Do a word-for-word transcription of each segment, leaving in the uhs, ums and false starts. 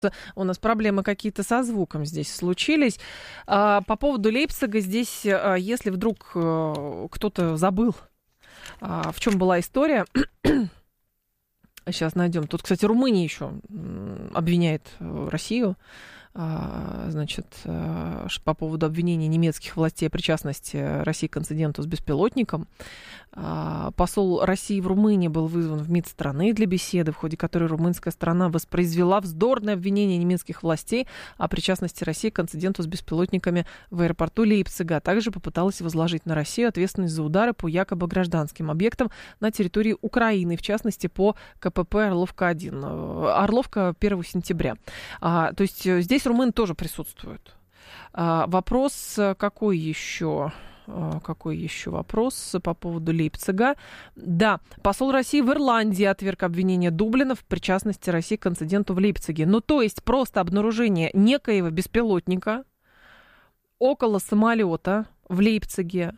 У нас проблемы какие-то со звуком здесь случились. А, по поводу Лейпцига здесь, а, если вдруг а, кто-то забыл, а, в чем была история, сейчас найдем. Тут, кстати, Румыния еще обвиняет Россию. Значит, по поводу обвинения немецких властей о причастности России к инциденту с беспилотником. Посол России в Румынии был вызван в МИД страны для беседы, в ходе которой румынская сторона воспроизвела вздорное обвинение немецких властей о причастности России к инциденту с беспилотниками в аэропорту Лейпцига, а также попыталась возложить на Россию ответственность за удары по якобы гражданским объектам на территории Украины, в частности, по КПП Орловка-один. Орловка первого сентября. То есть здесь румыны тоже присутствуют. А, вопрос какой еще? А, какой еще вопрос по поводу Лейпцига? Да, посол России в Ирландии отверг обвинение Дублина в причастности России к инциденту в Лейпциге. Ну, то есть просто обнаружение некоего беспилотника около самолета в Лейпциге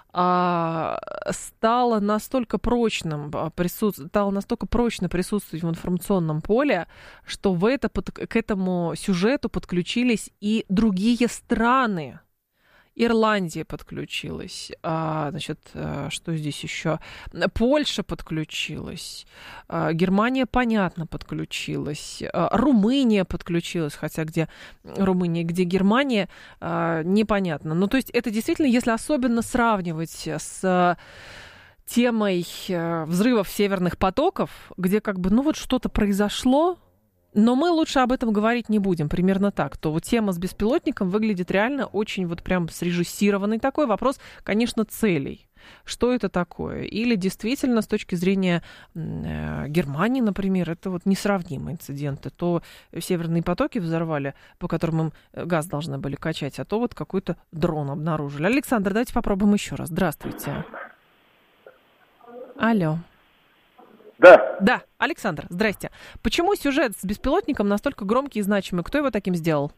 стало настолько прочным, стало настолько прочно присутствовать в информационном поле, что в это, к этому сюжету подключились и другие страны. Ирландия подключилась, а, значит, что здесь еще? Польша подключилась, а, Германия, понятно, подключилась, а, Румыния подключилась, хотя где Румыния, где Германия, а, непонятно. Ну, то есть это действительно, если особенно сравнивать с темой взрывов северных потоков, где как бы, ну вот что-то произошло, но мы лучше об этом говорить не будем, примерно так. То вот тема с беспилотником выглядит реально очень вот прям срежиссированный такой вопрос, конечно, целей. Что это такое? Или действительно с точки зрения э, Германии, например, это вот несравнимые инциденты. То северные потоки взорвали, по которым им газ должны были качать, а то вот какой-то дрон обнаружили. Александр, давайте попробуем еще раз. Здравствуйте. Алло. Да. Да, Александр, здрасте. Почему сюжет с беспилотником настолько громкий и значимый? Кто его таким сделал?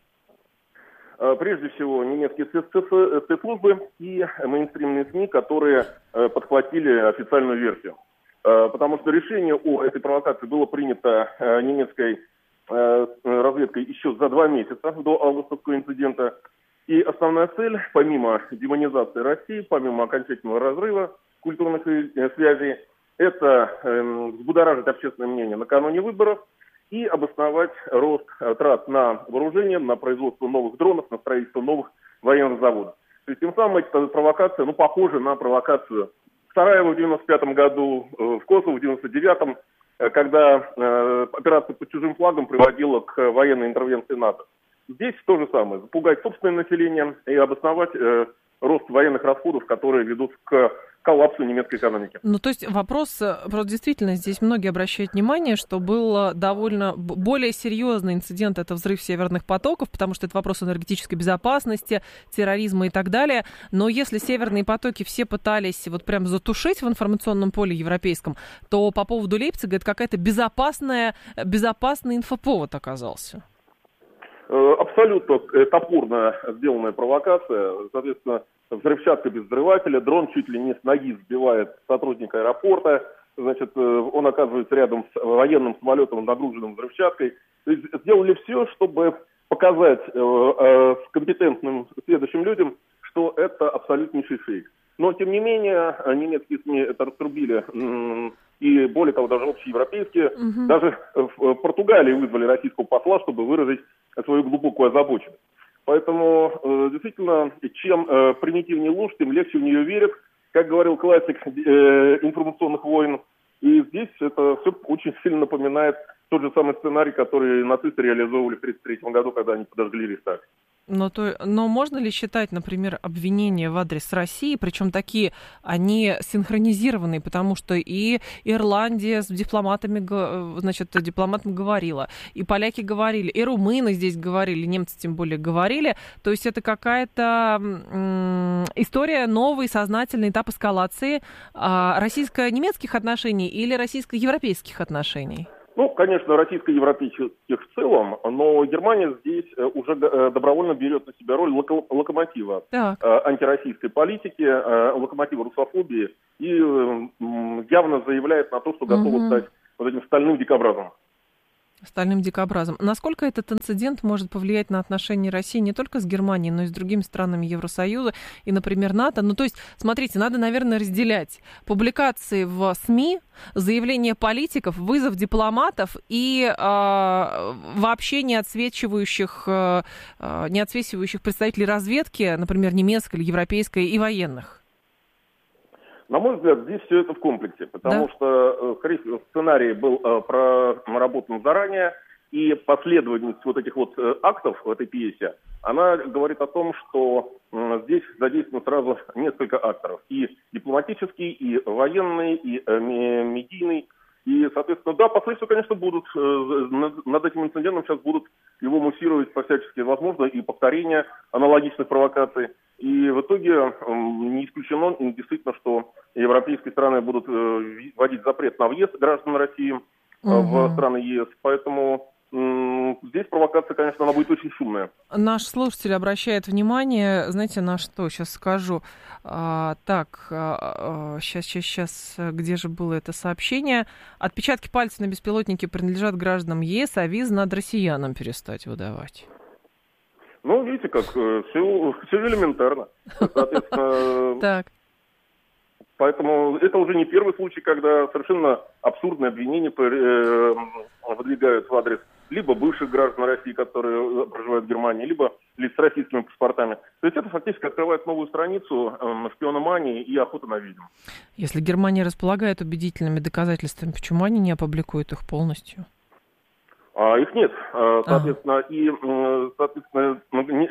Прежде всего, немецкие спецслужбы и мейнстримные СМИ, которые подхватили официальную версию. Потому что решение о этой провокации было принято немецкой разведкой еще за два месяца до августовского инцидента. И основная цель, помимо демонизации России, помимо окончательного разрыва культурных связей, это э, взбудоражить общественное мнение накануне выборов и обосновать рост трат на вооружение, на производство новых дронов, на строительство новых военных заводов. То есть тем самым эта провокация, ну, похожа на провокацию в Сараево в девяносто пятом году, э, в Косово в девяносто девятом, э, когда э, операция под чужим флагом приводила к военной интервенции НАТО. Здесь то же самое. Запугать собственное население и обосновать э, рост военных расходов, которые ведут к коллапсу немецкой экономики. Ну, то есть вопрос, просто действительно, здесь многие обращают внимание, что был довольно более серьезный инцидент, это взрыв северных потоков, потому что это вопрос энергетической безопасности, терроризма и так далее. Но если северные потоки все пытались вот прям затушить в информационном поле европейском, то по поводу Лейпцига это какая-то безопасная, безопасный инфоповод оказался. Абсолютно топорно сделанная провокация. Соответственно, взрывчатка без взрывателя, дрон чуть ли не с ноги сбивает сотрудника аэропорта. Значит, он оказывается рядом с военным самолетом, нагруженным взрывчаткой. То есть сделали все, чтобы показать э, э, компетентным следующим людям, что это абсолютнейший фейк. Но, тем не менее, немецкие СМИ это раструбили, и более того, даже общеевропейские. Угу. Даже в Португалии вызвали российского посла, чтобы выразить свою глубокую озабоченность. Поэтому, действительно, чем примитивнее ложь, тем легче в нее верят, как говорил классик информационных войн. И здесь это все очень сильно напоминает тот же самый сценарий, который нацисты реализовывали в тысяча девятьсот тридцать третьем году, когда они подожгли Рейхстаг. Но, то, но можно ли считать, например, обвинения в адрес России, причем такие, они синхронизированные, потому что и Ирландия с дипломатами, значит, дипломатом говорила, и поляки говорили, и румыны здесь говорили, немцы тем более говорили, то есть это какая-то м- история, новый сознательный этап эскалации а, российско-немецких отношений или российско-европейских отношений? Ну, конечно, российско-европейских в целом, но Германия здесь уже добровольно берет на себя роль локо- локомотива так. антироссийской политики, локомотива русофобии и явно заявляет на то, что готова угу. стать вот этим стальным дикобразом. Стальным дикобразом. Насколько этот инцидент может повлиять на отношения России не только с Германией, но и с другими странами Евросоюза и, например, НАТО? Ну, то есть, смотрите, надо, наверное, разделять публикации в СМИ, заявления политиков, вызов дипломатов и э, вообще не отсвечивающих, э, не отсвечивающих представителей разведки, например, немецкой или европейской, и военных. На мой взгляд, здесь все это в комплексе, потому да. что э, сценарий был э, проработан заранее, и последовательность вот этих вот э, актов в этой пьесе, она говорит о том, что э, здесь задействовано сразу несколько акторов. И дипломатический, и военный, и э, медийный. И, соответственно, да, последствия, конечно, будут. Э, над, над этим инцидентом сейчас будут его муссировать по-всячески возможно, и повторение аналогичных провокаций. И в итоге э, не исключено действительно, что европейские страны будут э, вводить запрет на въезд граждан России э, угу. в страны ЕС. Поэтому э, здесь провокация, конечно, она будет очень шумная. Наш слушатель обращает внимание, знаете, на что, сейчас скажу. А, так, а, сейчас, сейчас, сейчас, где же было это сообщение? Отпечатки пальцев на беспилотнике принадлежат гражданам ЕС, а визы надо россиянам перестать выдавать. Ну, видите, как все, все элементарно. Соответственно, так. Поэтому это уже не первый случай, когда совершенно абсурдные обвинения выдвигают в адрес либо бывших граждан России, которые проживают в Германии, либо лиц с российскими паспортами. То есть это фактически открывает новую страницу шпиономании и охоты на ведьм. Если Германия располагает убедительными доказательствами, почему они не опубликуют их полностью? А их нет, соответственно, а. и соответственно,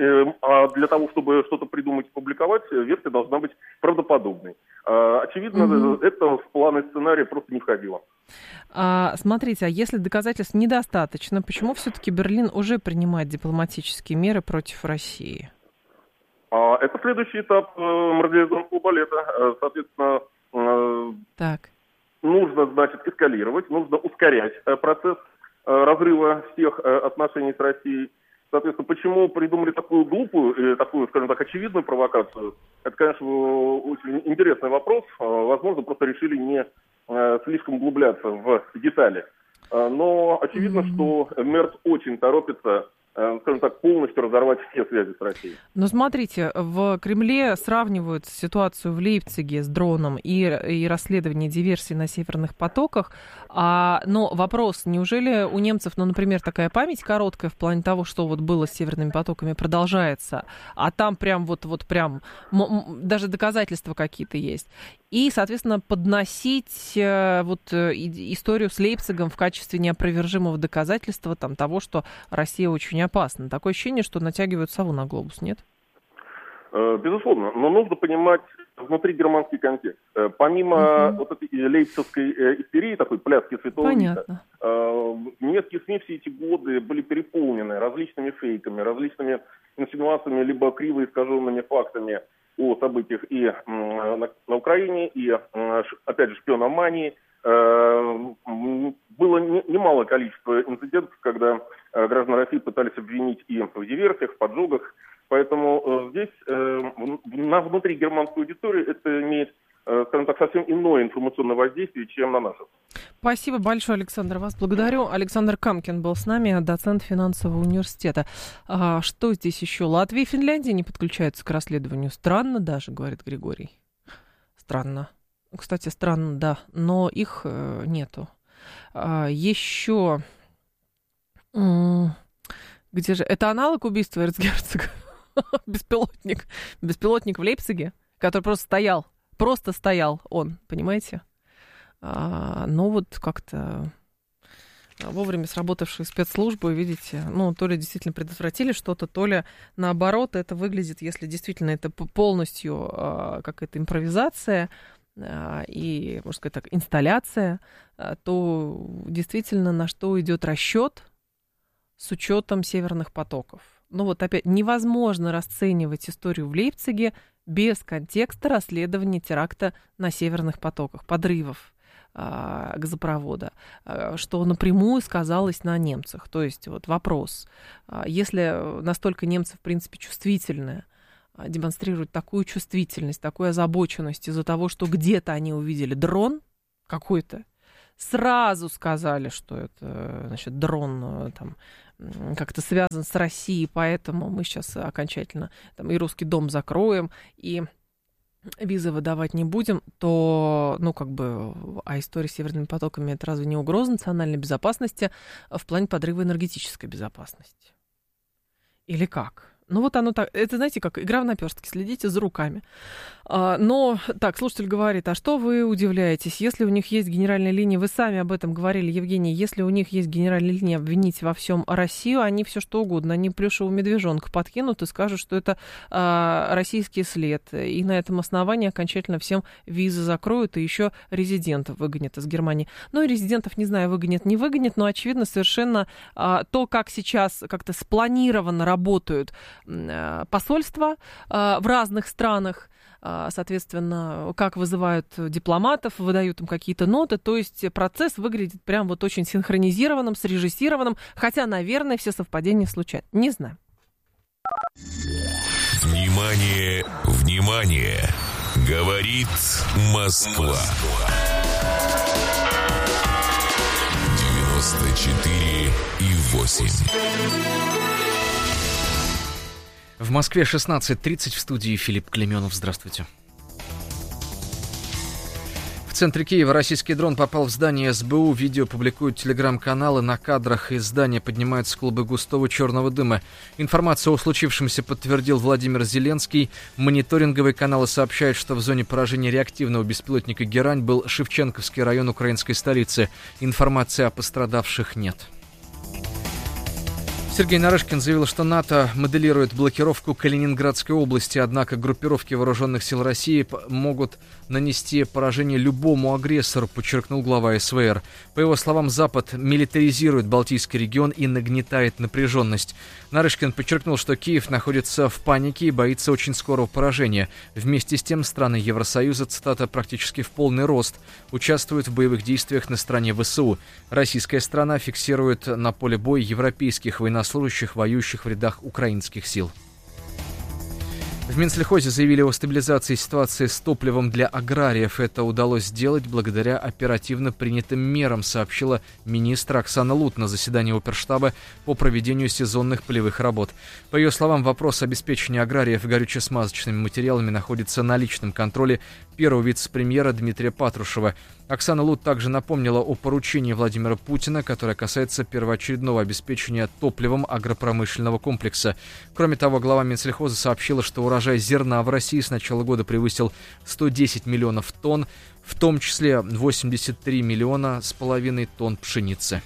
а для того, чтобы что-то придумать и публиковать, версия должна быть правдоподобной. Очевидно, угу. это в планы сценария просто не входило. А, смотрите, а если доказательств недостаточно, почему все-таки Берлин уже принимает дипломатические меры против России? А, это следующий этап морализационного балета. Соответственно, так. нужно, значит, эскалировать, нужно ускорять процесс разрыва всех отношений с Россией. Соответственно, почему придумали такую глупую, такую, скажем так, очевидную провокацию? Это, конечно, очень интересный вопрос. Возможно, просто решили не слишком углубляться в детали. Но очевидно, mm-hmm. что Мерц очень торопится, скажем так, полностью разорвать все связи с Россией. Но смотрите, в Кремле сравнивают ситуацию в Лейпциге с дроном и, и расследование диверсий на северных потоках. А, но вопрос, неужели у немцев, ну, например, такая память короткая в плане того, что вот было с северными потоками, продолжается, а там прям вот, вот прям м- м- даже доказательства какие-то есть. И, соответственно, подносить э, вот э, историю с Лейпцигом в качестве неопровержимого доказательства там, того, что Россия очень опасна. Такое ощущение, что натягивают сову на глобус, нет? Безусловно, но нужно понимать внутригерманский контекст. Помимо uh-huh. вот этой лейпцигской истерии, такой пляски святого Вита, немецкие СМИ все эти годы были переполнены различными фейками, различными инсинуациями, либо криво искаженными фактами о событиях и э, на, на Украине, и, э, опять же, шпиономании. Э, было не, немалое количество инцидентов, когда э, граждан России пытались обвинить и в диверсиях, в поджогах. Поэтому э, здесь э, на внутригерманскую аудиторию это имеет, э, скажем так, совсем иное информационное воздействие, чем на нашу. Спасибо большое, Александр. Вас благодарю. Александр Камкин был с нами, доцент финансового университета. А, что здесь еще? Латвия и Финляндия не подключаются к расследованию. Странно даже, говорит Григорий. Странно. Кстати, странно, да, но их э, нету. А, еще... Где же? Это аналог убийства эрцгерцога? Беспилотник. Беспилотник в Лейпциге, который просто стоял. Просто стоял он, понимаете? А, ну вот как-то вовремя сработавшие спецслужбы, видите, ну то ли действительно предотвратили что-то, то ли наоборот это выглядит, если действительно это полностью а, какая-то импровизация а, и, можно сказать так, инсталляция, а, то действительно на что идет расчет с учетом северных потоков. Ну вот опять невозможно расценивать историю в Лейпциге без контекста расследования теракта на северных потоках, подрывов а, газопровода, а, что напрямую сказалось на немцах. То есть вот вопрос, а, если настолько немцы, в принципе, чувствительны, а, демонстрируют такую чувствительность, такую озабоченность из-за того, что где-то они увидели дрон какой-то, сразу сказали, что это, значит, дрон там как-то связан с Россией, поэтому мы сейчас окончательно там и Русский дом закроем, и визы выдавать не будем, то, ну, как бы, а история с Северными потоками — это разве не угроза национальной безопасности в плане подрыва энергетической безопасности? Или как? Ну, вот оно так. Это, знаете, как игра в наперстки. Следите за руками. А, но, так, слушатель говорит, а что вы удивляетесь? Если у них есть генеральная линия, вы сами об этом говорили, Евгений, если у них есть генеральная линия обвинить во всем Россию, они все что угодно, они плюшевого медвежонка подкинут и скажут, что это а, российский след. И на этом основании окончательно всем визы закроют, и еще резидентов выгонят из Германии. Ну, и резидентов, не знаю, выгонят, не выгонят, но, очевидно, совершенно а, то, как сейчас как-то спланированно работают посольства в разных странах, соответственно, как вызывают дипломатов, выдают им какие-то ноты, то есть процесс выглядит прям вот очень синхронизированным, срежиссированным, хотя, наверное, все совпадения случаются. Не знаю. Внимание, внимание! Говорит Москва. девяносто четыре и восемь. В Москве шестнадцать тридцать, в студии Филипп Клеменов. Здравствуйте. В центре Киева российский дрон попал в здание эс бэ у. Видео публикуют телеграм-каналы. На кадрах из здания поднимаются клубы густого черного дыма. Информацию о случившемся подтвердил Владимир Зеленский. Мониторинговые каналы сообщают, что в зоне поражения реактивного беспилотника «Герань» был Шевченковский район украинской столицы. Информации о пострадавших нет. Сергей Нарышкин заявил, что НАТО моделирует блокировку Калининградской области, однако группировки вооруженных сил России могут нанести поражение любому агрессору, подчеркнул глава эс вэ эр. По его словам, Запад милитаризирует Балтийский регион и нагнетает напряженность. Нарышкин подчеркнул, что Киев находится в панике и боится очень скорого поражения. Вместе с тем, страны Евросоюза, цитата, практически в полный рост участвуют в боевых действиях на стороне вэ эс у. Российская страна фиксирует на поле боя европейских военнослужащих, воюющих в рядах украинских сил. В Минсельхозе заявили о стабилизации ситуации с топливом для аграриев. Это удалось сделать благодаря оперативно принятым мерам, сообщила министр Оксана Лут на заседании оперштаба по проведению сезонных полевых работ. По ее словам, вопрос обеспечения аграриев горюче-смазочными материалами находится на личном контроле первого вице-премьера Дмитрия Патрушева. Оксана Лут также напомнила о поручении Владимира Путина, которое касается первоочередного обеспечения топливом агропромышленного комплекса. Кроме того, глава Минсельхоза сообщила, что урожай зерна в России с начала года превысил сто десять миллионов тонн, в том числе восемьдесят три миллиона с половиной тонн пшеницы.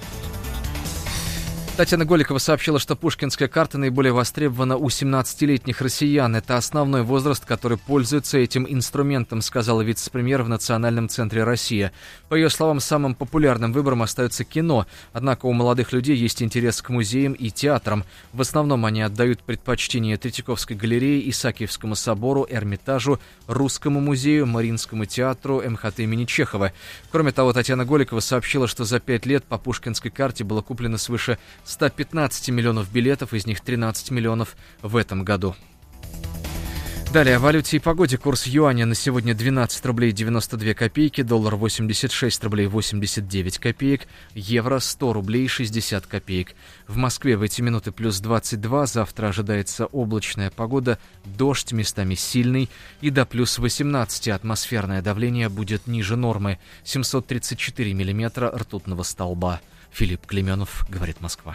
Татьяна Голикова сообщила, что пушкинская карта наиболее востребована у семнадцатилетних россиян. Это основной возраст, который пользуется этим инструментом, сказала вице-премьер в Национальном центре «Россия». По ее словам, самым популярным выбором остается кино. Однако у молодых людей есть интерес к музеям и театрам. В основном они отдают предпочтение Третьяковской галерее, Исаакиевскому собору, Эрмитажу, Русскому музею, Мариинскому театру, эм ха тэ имени Чехова. Кроме того, Татьяна Голикова сообщила, что за пять лет по пушкинской карте было куплено свыше сто пятнадцать миллионов билетов, из них тринадцать миллионов в этом году. Далее о валюте и погоде. Курс юаня на сегодня двенадцать рублей девяносто две копейки, доллар восемьдесят шесть рублей восемьдесят девять копеек, евро сто рублей шестьдесят копеек. В Москве в эти минуты плюс двадцать два, завтра ожидается облачная погода, дождь местами сильный и до плюс восемнадцать атмосферное давление будет ниже нормы, семьсот тридцать четыре миллиметра ртутного столба. Филипп Клеменов, говорит Москва.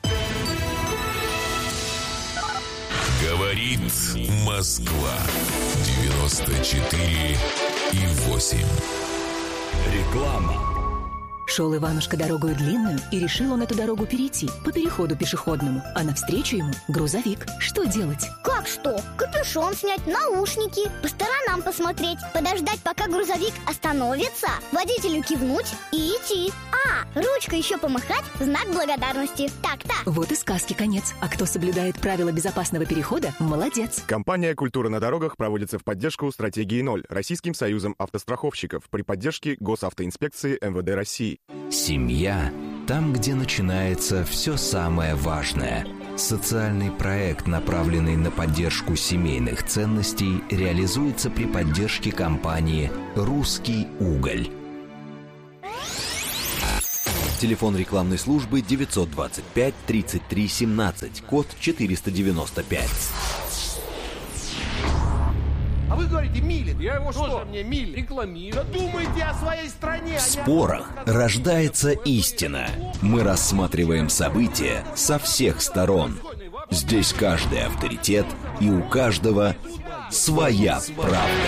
Говорит Москва. девяносто четыре и восемь. Реклама. Шел Иванушка дорогою длинную, и решил он эту дорогу перейти по переходу пешеходному. А навстречу ему грузовик. Что делать? Как что? Капюшон снять, наушники, по сторонам посмотреть, подождать, пока грузовик остановится, водителю кивнуть и идти. А, ручкой еще помахать, знак благодарности. Так-то. Вот и сказки конец. А кто соблюдает правила безопасного перехода, молодец. Компания «Культура на дорогах» проводится в поддержку стратегии ноль Российским союзом автостраховщиков при поддержке Госавтоинспекции эм вэ дэ России. Семья – там, где начинается все самое важное. Социальный проект, направленный на поддержку семейных ценностей, реализуется при поддержке компании «Русский уголь». Телефон рекламной службы девятьсот двадцать пять тридцать три семнадцать, код четыреста девяносто пять. А вы говорите, Милин. Я его что? Тоже мне Милин. Рекламирую. Думайте о своей стране. В спорах рождается истина. Мы рассматриваем события со всех сторон. Здесь каждый авторитет, и у каждого своя правда.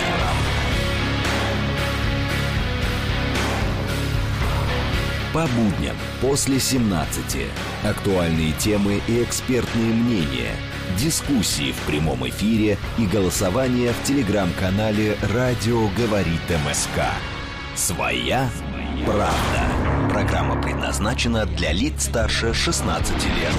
По будням после семнадцати. Актуальные темы и экспертные мнения. Дискуссии в прямом эфире и голосование в телеграм-канале «Радио говорит МСК». Своя правда. Программа предназначена для лиц старше шестнадцати лет.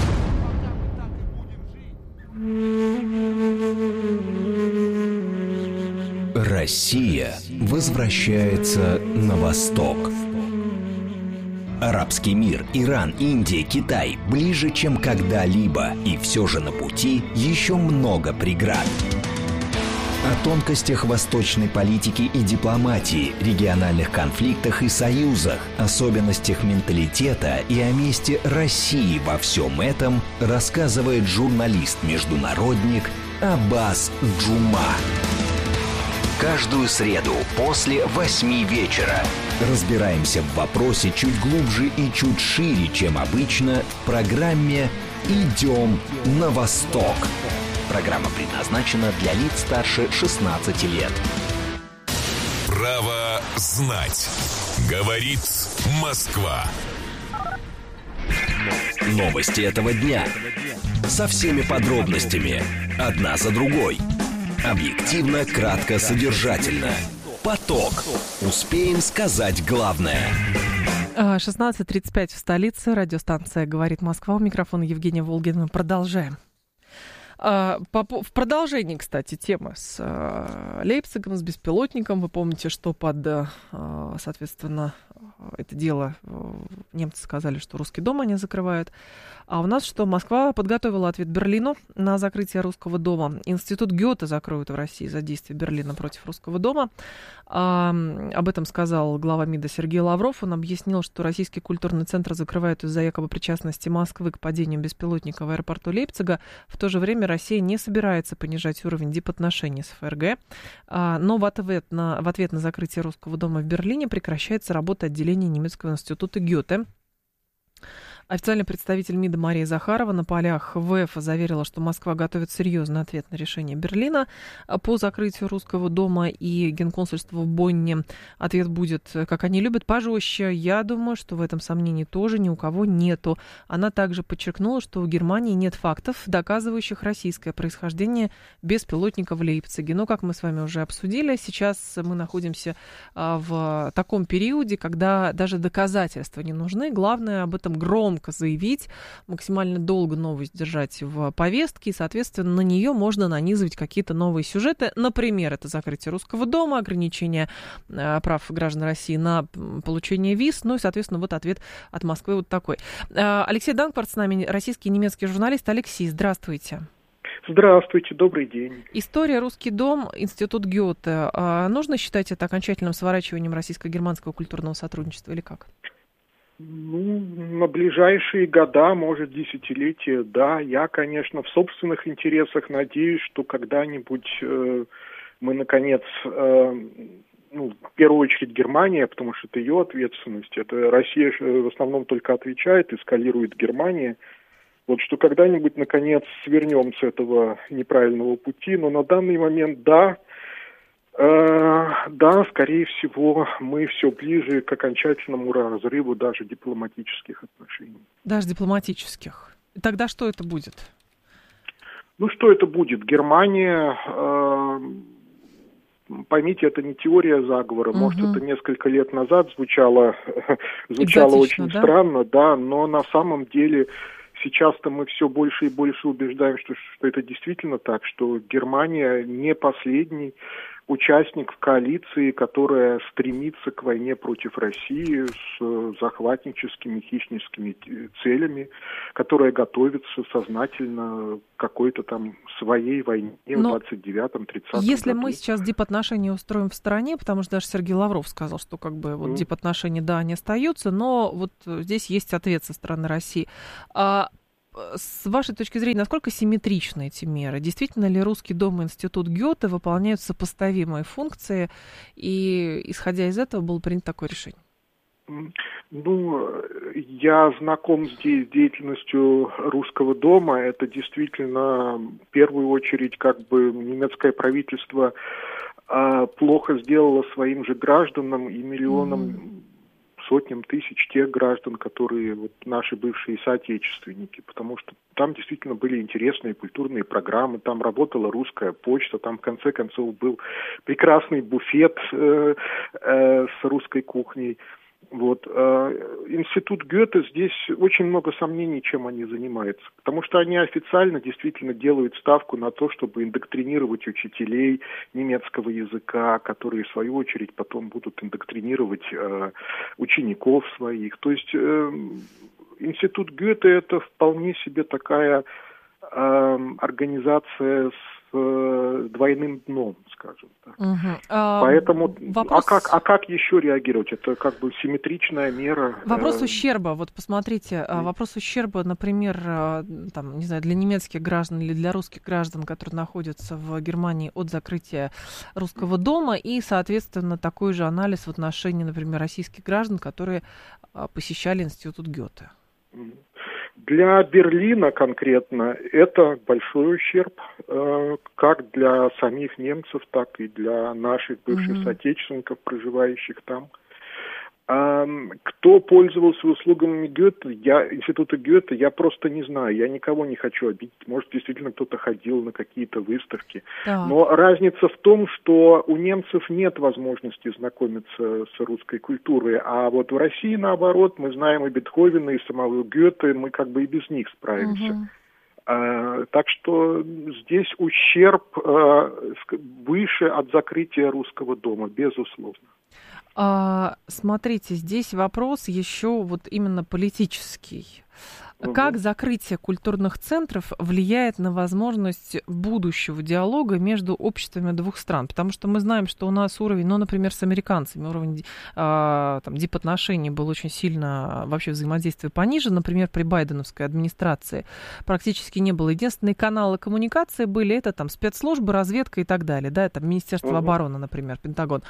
Россия возвращается на восток. Арабский мир, Иран, Индия, Китай ближе, чем когда-либо, и все же на пути еще много преград. О тонкостях восточной политики и дипломатии, региональных конфликтах и союзах, особенностях менталитета и о месте России во всем этом рассказывает журналист-международник Аббас Джума. Каждую среду после восьми вечера разбираемся в вопросе чуть глубже и чуть шире, чем обычно, в программе «Идем на восток». Программа предназначена для лиц старше шестнадцати лет. Право знать. Говорит Москва. Новости этого дня. Со всеми подробностями. Одна за другой. Объективно, кратко, содержательно. Поток. Успеем сказать главное. шестнадцать тридцать пять в столице. Радиостанция «Говорит Москва». У микрофона Евгения Волгина. Мы продолжаем. В продолжении, кстати, темы с Лейпцигом, с беспилотником. Вы помните, что под, соответственно, это дело немцы сказали, что Русский дом они закрывают. А у нас что? Москва подготовила ответ Берлину на закрытие Русского дома. Институт Гёте закроют в России за действия Берлина против Русского дома. А, об этом сказал глава МИДа Сергей Лавров. Он объяснил, что Российский культурный центр закрывают из-за якобы причастности Москвы к падению беспилотника в аэропорту Лейпцига. В то же время Россия не собирается понижать уровень дипотношений с ФРГ. А, но в ответ, на, в ответ на закрытие Русского дома в Берлине прекращается работа отделения немецкого института Гёте. Официальный представитель МИДа Мария Захарова на полях ВЭФ заверила, что Москва готовит серьезный ответ на решение Берлина по закрытию Русского дома и генконсульства в Бонне. Ответ будет, как они любят, пожестче. Я думаю, что в этом сомнений тоже ни у кого нету. Она также подчеркнула, что у Германии нет фактов, доказывающих российское происхождение беспилотника в Лейпциге. Но, как мы с вами уже обсудили, сейчас мы находимся в таком периоде, когда даже доказательства не нужны. Главное об этом громко заявить, максимально долго новость держать в повестке, и, соответственно, на нее можно нанизывать какие-то новые сюжеты. Например, это закрытие Русского дома, ограничение э, прав граждан России на получение виз, ну и, соответственно, вот ответ от Москвы вот такой. Э, Алексей Данкварт с нами, российский и немецкий журналист. Алексей, здравствуйте. Здравствуйте, добрый день. История «Русский дом», Институт Гёте. Э, нужно считать это окончательным сворачиванием российско-германского культурного сотрудничества или как? Ну, на ближайшие года, может, десятилетия, да. Я, конечно, в собственных интересах надеюсь, что когда-нибудь э, мы, наконец, э, ну, в первую очередь Германия, потому что это ее ответственность, это Россия в основном только отвечает, эскалирует Германия. Вот что когда-нибудь, наконец, свернем с этого неправильного пути, но на данный момент, да, Да, скорее всего, мы все ближе к окончательному разрыву даже дипломатических отношений. Даже дипломатических. Тогда что это будет? Ну, что это будет? Германия, э, поймите, это не теория заговора. Угу. Может, это несколько лет назад звучало, звучало очень да? странно, да, но на самом деле... Сейчас-то мы все больше и больше убеждаем, что, что это действительно так, что Германия не последний участник в коалиции, которая стремится к войне против России с захватническими, хищническими целями, которая готовится сознательно к какой-то там своей войне в двадцать девятом тридцатом если году. мы сейчас дипотношения устроим в стороне, потому что даже Сергей Лавров сказал, что как бы вот mm. дипотношения, да, они остаются, но вот здесь есть ответ со стороны России. А с вашей точки зрения, насколько симметричны эти меры? Действительно ли Русский дом и Институт Гёте выполняют сопоставимые функции? И, исходя из этого, было принято такое решение? Ну, я знаком с деятельностью Русского дома. Это действительно, в первую очередь, как бы немецкое правительство а, плохо сделало своим же гражданам и миллионам, mm. сотням тысяч тех граждан, которые вот, наши бывшие соотечественники, потому что там действительно были интересные культурные программы, там работала русская почта, там в конце концов был прекрасный буфет э, э, с русской кухней. Вот. Институт Гёте, здесь очень много сомнений, чем они занимаются. Потому что они официально действительно делают ставку на то, чтобы индоктринировать учителей немецкого языка, которые, в свою очередь, потом будут индоктринировать э, учеников своих. То есть э, Институт Гёте – это вполне себе такая э, организация с двойным дном, скажем так. Угу. А, Поэтому, вопрос... а, как, а как еще реагировать? Это как бы симметричная мера. Вопрос ущерба, вот посмотрите, mm. вопрос ущерба, например, там, не знаю, для немецких граждан или для русских граждан, которые находятся в Германии от закрытия Русского дома, и, соответственно, такой же анализ в отношении, например, российских граждан, которые посещали Институт Гёте. Mm. Для Берлина конкретно это большой ущерб, э, как для самих немцев, так и для наших бывших mm-hmm. соотечественников, проживающих там. А, кто пользовался услугами Гёте, я, Института Гёте, я просто не знаю, я никого не хочу обидеть. Может, действительно кто-то ходил на какие-то выставки. Да. Но разница в том, что у немцев нет возможности знакомиться с русской культурой, а вот в России, наоборот, мы знаем и Бетховена, и самого Гёте, мы как бы и без них справимся. Угу. А, так что здесь ущерб а, выше от закрытия Русского дома, безусловно. А, смотрите, здесь вопрос еще вот именно политический. Угу. Как закрытие культурных центров влияет на возможность будущего диалога между обществами двух стран? Потому что мы знаем, что у нас уровень, ну, например, с американцами, уровень а, там, дипотношений был очень сильно, вообще взаимодействие понижен. Например, при байденовской администрации практически не было. Единственные каналы коммуникации были, это там спецслужбы, разведка и так далее. Да, это Министерство угу. обороны, например, Пентагон.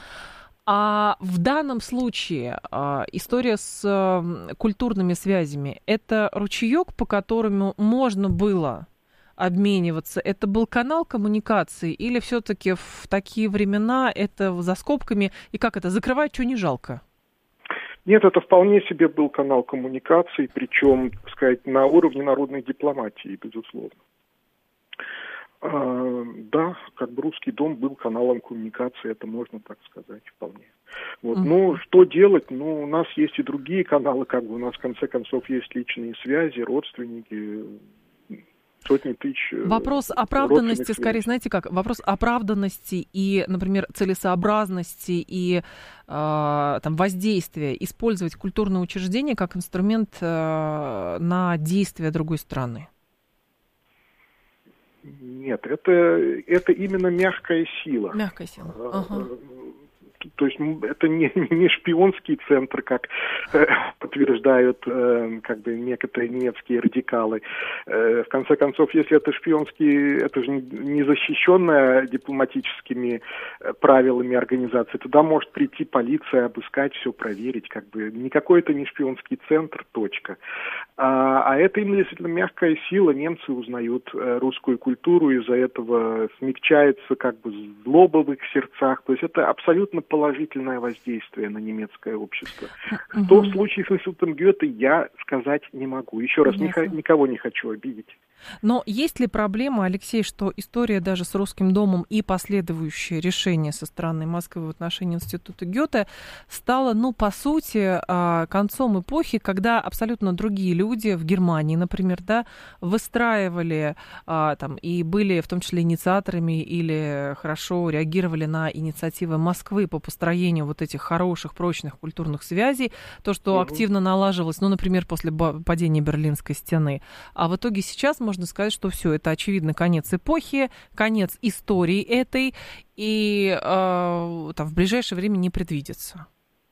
А в данном случае а, история с а, культурными связями – это ручеек, по которому можно было обмениваться? Это был канал коммуникации или все-таки в такие времена это за скобками? И как это, закрывать, что не жалко? Нет, это вполне себе был канал коммуникации, причем, так сказать, на уровне народной дипломатии, безусловно. А, да, как бы Русский дом был каналом коммуникации, это можно так сказать вполне. Вот. Mm-hmm. Ну, что делать? Ну, у нас есть и другие каналы, как бы у нас в конце концов есть личные связи, родственники, сотни тысяч. Вопрос оправданности, скорее, знаете как, вопрос оправданности и, например, целесообразности и э, там, воздействия использовать культурное учреждение как инструмент э, на действия другой страны. Нет, это, это именно мягкая сила. Мягкая сила. Ага. То есть это не, не шпионский центр, как э, подтверждают э, как бы некоторые немецкие радикалы. Э, в конце концов, если это шпионский, это же не защищенная дипломатическими э, правилами организации, туда может прийти полиция, обыскать все, проверить. Как бы никакой это не шпионский центр, точка. А, а это именно действительно мягкая сила. Немцы узнают э, русскую культуру, из-за этого смягчается как бы злоба в их сердцах. То есть это абсолютно положительное воздействие на немецкое общество. Что uh-huh. в случае с Институтом Гёте, я сказать не могу. Еще раз, ни, никого не хочу обидеть. Но есть ли проблема, Алексей, что история даже с Русским домом и последующее решение со стороны Москвы в отношении Института Гёте стала, ну, по сути, концом эпохи, когда абсолютно другие люди в Германии, например, да, выстраивали там и были в том числе инициаторами или хорошо реагировали на инициативы Москвы по построению вот этих хороших, прочных культурных связей, то, что угу. активно налаживалось, ну, например, после падения Берлинской стены. А в итоге сейчас можно сказать, что все, это, очевидно, конец эпохи, конец истории этой, и э, там, в ближайшее время не предвидится.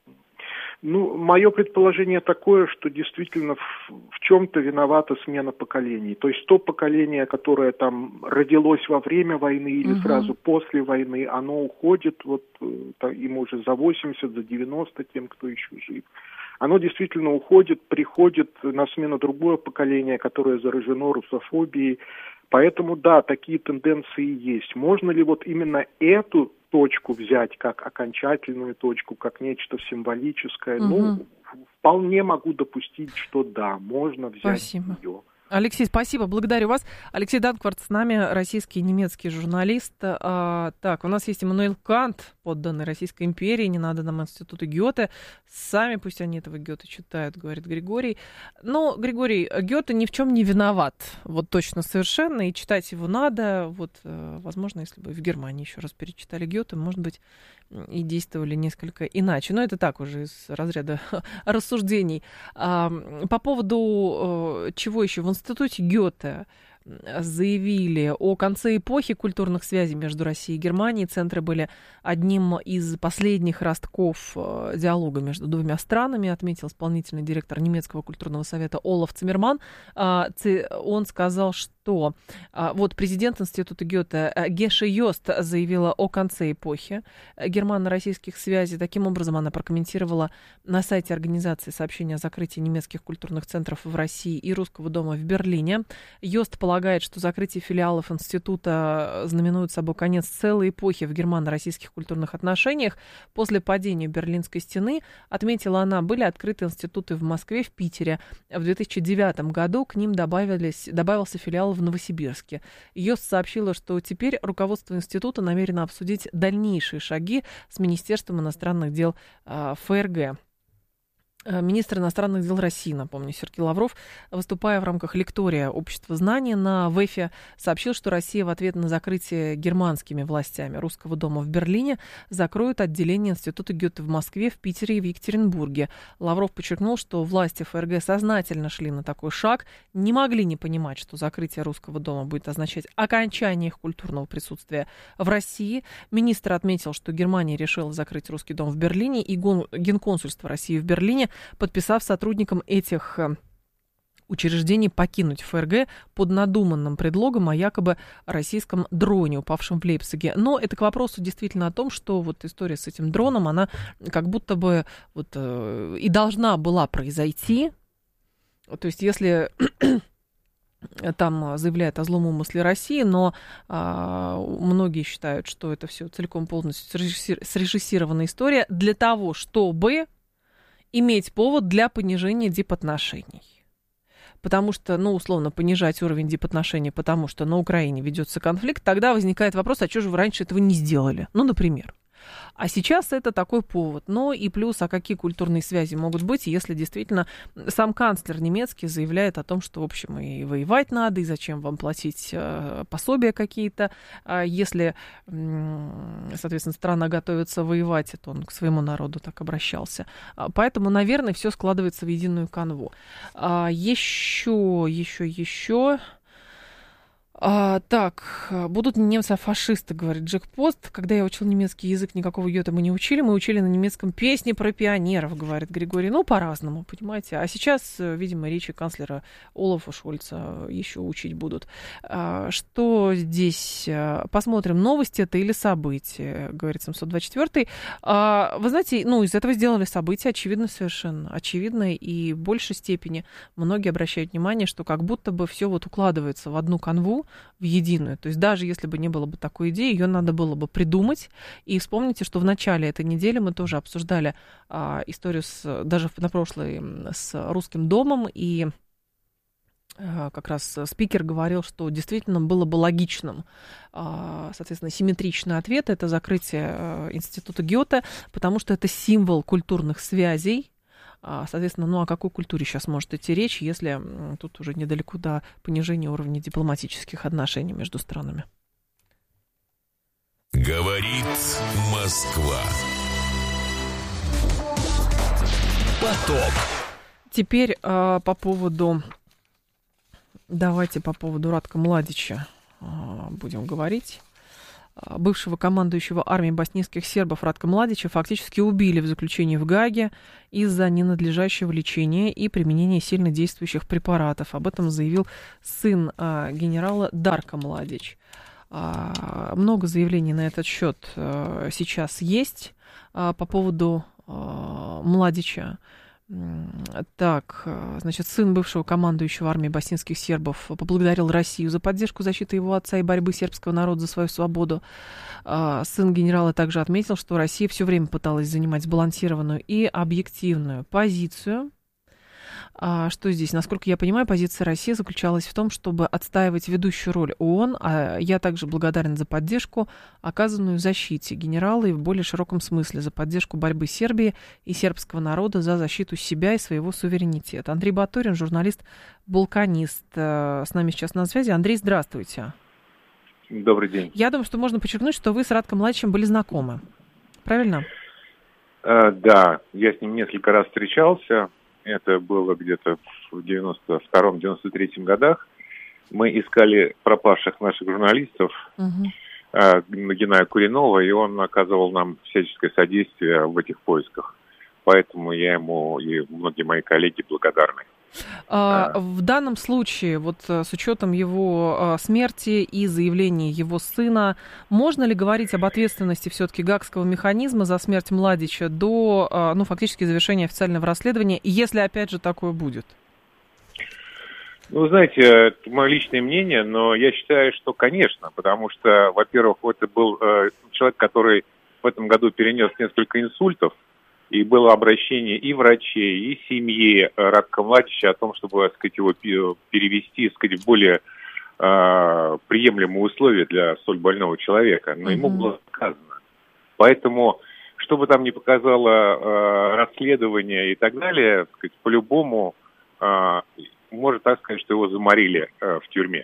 Ну, мое предположение такое, что действительно в, в чем-то виновата смена поколений. То есть то поколение, которое там родилось во время войны или угу. сразу после войны, оно уходит, вот ему уже за восемьдесят, за девяносто, тем, кто еще жив. Оно действительно уходит, приходит на смену другое поколение, которое заражено русофобией. Поэтому, да, такие тенденции есть. Можно ли вот именно эту точку взять как окончательную точку, как нечто символическое? Угу. Ну, вполне могу допустить, что да, можно взять Спасибо. ее. Алексей, спасибо, благодарю вас. Алексей Данкварт с нами, российский и немецкий журналист. А, так, у нас есть Иммануил Кант, подданный Российской империи, не надо нам Института Гёте. Сами пусть они этого Гёте читают, говорит Григорий. Но, Григорий, Гёте ни в чем не виноват, вот точно совершенно, и читать его надо. Вот, возможно, если бы в Германии еще раз перечитали Гёте, может быть, и действовали несколько иначе. Но это так уже из разряда рассуждений. А, по поводу чего еще? В Институте Гёте заявили о конце эпохи культурных связей между Россией и Германией. Центры были одним из последних ростков диалога между двумя странами, отметил исполнительный директор немецкого культурного совета Олаф Циммерман. Он сказал, что вот президент Института Гёте Геша Йост заявила о конце эпохи германо-российских связей. Таким образом, она прокомментировала на сайте организации сообщение о закрытии немецких культурных центров в России и Русского дома в Берлине. Йост полагает, что закрытие филиалов института знаменует собой конец целой эпохи в германо-российских культурных отношениях. После падения Берлинской стены, отметила она, были открыты институты в Москве, в Питере. В две тысячи девятом году к ним добавились, добавился филиал в Новосибирске. Йост сообщила, что теперь руководство института намерено обсудить дальнейшие шаги с Министерством иностранных дел э, ФРГ. Министр иностранных дел России, напомню, Сергей Лавров, выступая в рамках лектория «Общество знания» на ВЭФе, сообщил, что Россия в ответ на закрытие германскими властями Русского дома в Берлине закроет отделение Института Гёте в Москве, в Питере и в Екатеринбурге. Лавров подчеркнул, что власти ФРГ сознательно шли на такой шаг, не могли не понимать, что закрытие Русского дома будет означать окончание их культурного присутствия в России. Министр отметил, что Германия решила закрыть Русский дом в Берлине и Генконсульство России в Берлине, подписав сотрудникам этих учреждений покинуть ФРГ под надуманным предлогом о якобы российском дроне, упавшем в Лейпциге. Но это к вопросу действительно о том, что вот история с этим дроном, она как будто бы вот, э, и должна была произойти. То есть если там заявляют о злом умысле России, но а, многие считают, что это все целиком полностью срежиссированная история для того, чтобы иметь повод для понижения дипотношений. Потому что, ну, условно, понижать уровень дипотношений, потому что на Украине ведется конфликт, тогда возникает вопрос, а что же вы раньше этого не сделали? Ну, например. А сейчас это такой повод. Ну и плюс, а какие культурные связи могут быть, если действительно сам канцлер немецкий заявляет о том, что, в общем, и воевать надо, и зачем вам платить э, пособия какие-то. А если, э, соответственно, страна готовится воевать, то он к своему народу так обращался. А, поэтому, наверное, все складывается в единую канву. А, еще, еще, еще... А, так, будут немцы, а фашисты, говорит Джек Пост. Когда я учил немецкий язык, никакого Гёте мы не учили. Мы учили на немецком песни про пионеров, говорит Григорий. Ну, по-разному, понимаете. А сейчас, видимо, речи канцлера Олафа Шольца еще учить будут. А, что здесь? Посмотрим, новости это или события, говорит семьсот двадцать четвёртый. А, вы знаете, ну, из этого сделали события, очевидно совершенно. Очевидно, и в большей степени многие обращают внимание, что как будто бы все вот укладывается в одну канву, в единую. То есть даже если бы не было бы такой идеи, ее надо было бы придумать. И вспомните, что в начале этой недели мы тоже обсуждали а, историю с, даже на прошлой с Русским домом, и как раз спикер говорил, что действительно было бы логичным, соответственно, симметричный ответ — это закрытие института Гёте, потому что это символ культурных связей. Соответственно, ну о какой культуре сейчас может идти речь, если тут уже недалеко до понижения уровня дипломатических отношений между странами? Говорит Москва. Поток. Теперь э, по поводу... Давайте по поводу Радка Младича э, будем говорить. Бывшего командующего армией боснийских сербов Радка Младича фактически убили в заключении в Гааге из-за ненадлежащего лечения и применения сильно действующих препаратов. Об этом заявил сын э, генерала Дарко Младич. Э, много заявлений на этот счет э, сейчас есть э, по поводу э, Младича. Так, значит, сын бывшего командующего армией боснийских сербов поблагодарил Россию за поддержку защиты его отца и борьбы сербского народа за свою свободу. Сын генерала также отметил, что Россия все время пыталась занимать сбалансированную и объективную позицию. Что здесь? Насколько я понимаю, позиция России заключалась в том, чтобы отстаивать ведущую роль ООН, а я также благодарен за поддержку, оказанную защите генерала и в более широком смысле за поддержку борьбы Сербии и сербского народа за защиту себя и своего суверенитета. Андрей Батурин, журналист, балканист, с нами сейчас на связи. Андрей, здравствуйте. Добрый день. Я думаю, что можно подчеркнуть, что вы с Радком Младичем были знакомы. Правильно? А, да, я с ним несколько раз встречался. Это было где-то в девяносто втором — девяносто третьем годах. Мы искали пропавших наших журналистов, uh-huh. э, Геная Куринова, и он оказывал нам всяческое содействие в этих поисках. Поэтому я ему и многие мои коллеги благодарны. А, в данном случае, вот с учетом его а, смерти и заявлений его сына, можно ли говорить об ответственности все-таки гаагского механизма за смерть Младича до, а, ну, фактически завершения официального расследования, если, опять же, такое будет? Ну, знаете, это мое личное мнение, но я считаю, что, конечно, потому что, во-первых, это был э, человек, который в этом году перенес несколько инсультов, и было обращение и врачей, и семьи Радка Младича о том, чтобы, так сказать, его перевести, так сказать, в более э, приемлемые условия для столь больного человека. Но mm-hmm. ему было сказано. Поэтому, что бы там ни показало э, расследование и так далее, так сказать, по-любому э, можно так сказать, что его заморили э, в тюрьме.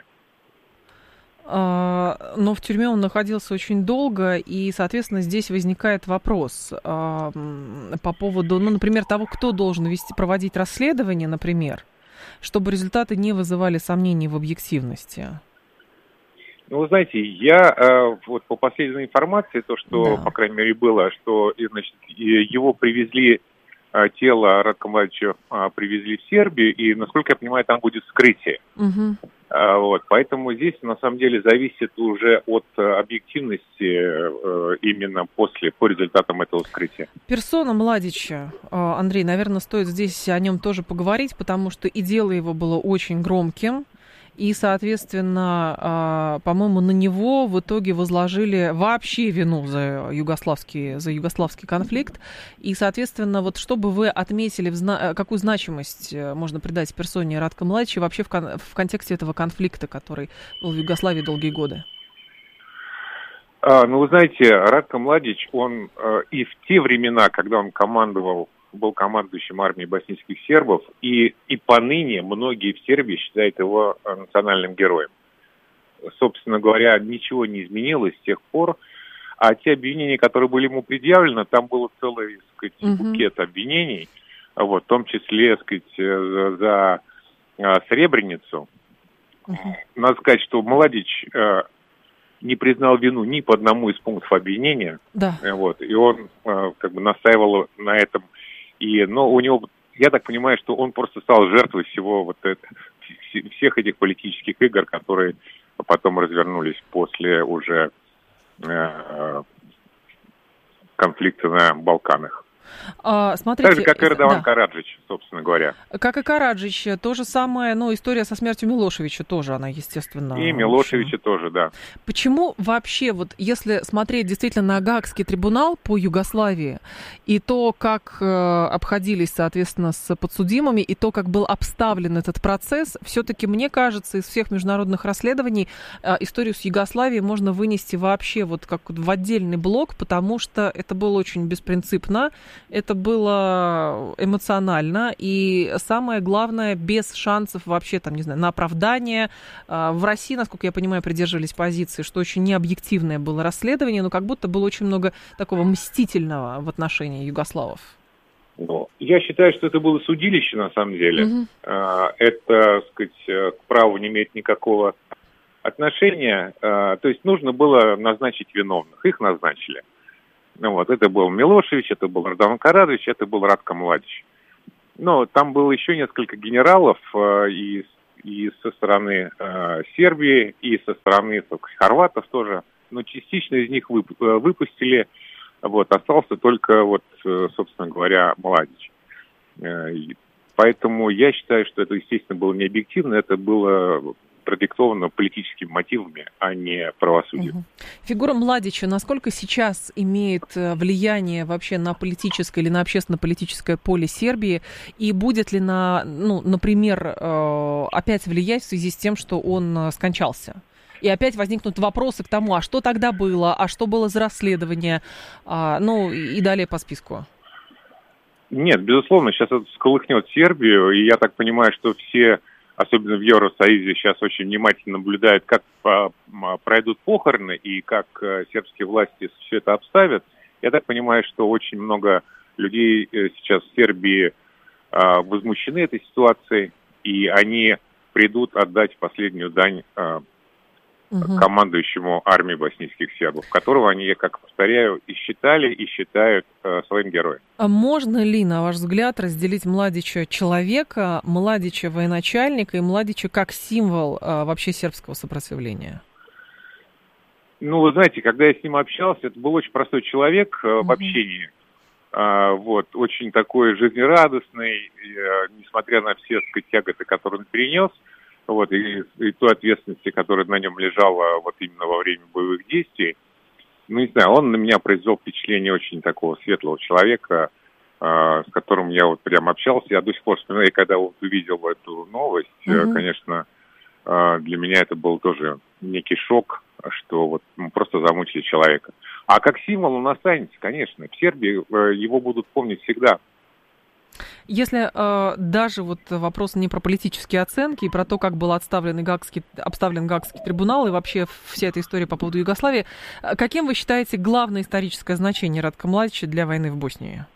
Но в тюрьме он находился очень долго, и, соответственно, здесь возникает вопрос по поводу, ну, например, того, кто должен вести, проводить расследование, например, чтобы результаты не вызывали сомнений в объективности. Ну, вы знаете, я вот по последней информации, то, что, да. по крайней мере, было, что, значит, его привезли, тело Радка Младича привезли в Сербию, и, насколько я понимаю, там будет вскрытие. Угу. Вот, поэтому здесь, на самом деле, зависит уже от объективности именно после, по результатам этого вскрытия. Персона Младича, Андрей, наверное, стоит здесь о нем тоже поговорить, потому что и дело его было очень громким. И, соответственно, по-моему, на него в итоге возложили вообще вину за югославский, за югославский конфликт. И, соответственно, вот что бы вы отметили, какую значимость можно придать персоне Радка Младича вообще в, кон- в контексте этого конфликта, который был в Югославии долгие годы? А, ну, вы знаете, Радко Младич, он и в те времена, когда он командовал, был командующим армией боснийских сербов, и, и поныне многие в Сербии считают его национальным героем. Собственно говоря, ничего не изменилось с тех пор, а те обвинения, которые были ему предъявлены, там был целый, так сказать, uh-huh. букет обвинений, вот, в том числе, так сказать, за, за а, Сребреницу. Uh-huh. Надо сказать, что Младич а, не признал вину ни по одному из пунктов обвинения, да. вот, и он а, как бы настаивал на этом. И, но у него, я так понимаю, что он просто стал жертвой всего вот это, всех этих политических игр, которые потом развернулись после уже э, конфликта на Балканах. А, смотрите, так же, как и Радован да. Караджич, собственно говоря. Как и Караджич, то же самое, ну, история со смертью Милошевича тоже, она, естественно. И Милошевича тоже, да. Почему вообще, вот если смотреть действительно на Гаагский трибунал по Югославии, и то, как э, обходились, соответственно, с подсудимыми, и то, как был обставлен этот процесс, все-таки, мне кажется, из всех международных расследований э, историю с Югославией можно вынести вообще вот как в отдельный блок, потому что это было очень беспринципно, это было эмоционально, и самое главное, без шансов вообще, там, не знаю, на оправдание. В России, насколько я понимаю, придерживались позиции, что очень необъективное было расследование, но как будто было очень много такого мстительного в отношении югославов. Ну, я считаю, что это было судилище, на самом деле. Угу. Это, так сказать, к праву не имеет никакого отношения. То есть нужно было назначить виновных. Их назначили. Ну, вот, это был Милошевич, это был Радован Караджич, это был Радко Младич. Но там было еще несколько генералов э, и, и со стороны э, Сербии, и со стороны так, хорватов тоже. Но частично из них вып, выпустили. Вот, остался только, вот, собственно говоря, Младич. Э, поэтому я считаю, что это, естественно, было не объективно, это было продиктовано политическими мотивами, а не правосудием. Угу. Фигура Младича насколько сейчас имеет влияние вообще на политическое или на общественно-политическое поле Сербии? И будет ли, на, ну, например, опять влиять в связи с тем, что он скончался? И опять возникнут вопросы к тому, а что тогда было, а что было за расследование, а, ну и далее по списку. Нет, безусловно, сейчас это всколыхнет Сербию, и я так понимаю, что все, особенно в Евросоюзе, сейчас очень внимательно наблюдают, как пройдут похороны и как сербские власти все это обставят. Я так понимаю, что очень много людей сейчас в Сербии возмущены этой ситуацией, и они придут отдать последнюю дань угу. командующему армией боснийских сербов, которого они, я как повторяю, и считали, и считают э, своим героем. А можно ли, на ваш взгляд, разделить Младича человека, Младича военачальника и Младича как символ э, вообще сербского сопротивления? Ну, вы знаете, когда я с ним общался, это был очень простой человек э, угу. в общении. Э, вот, очень такой жизнерадостный, э, несмотря на все, так сказать, тяготы, которые он перенес. Вот, и, и той ответственности, которая на нем лежала вот именно во время боевых действий. Ну, не знаю, он на меня произвел впечатление очень такого светлого человека, э, с которым я вот прям общался. Я до сих пор вспоминаю, когда вот увидел эту новость, mm-hmm. э, конечно, э, для меня это был тоже некий шок, что вот мы просто замучили человека. А как символ он останется, конечно. В Сербии э, его будут помнить всегда. Если э, даже вот вопрос не про политические оценки и про то, как был отставлен Гаагский, обставлен Гаагский трибунал и вообще вся эта история по поводу Югославии, каким вы считаете главное историческое значение Радка Младича для войны в Боснии?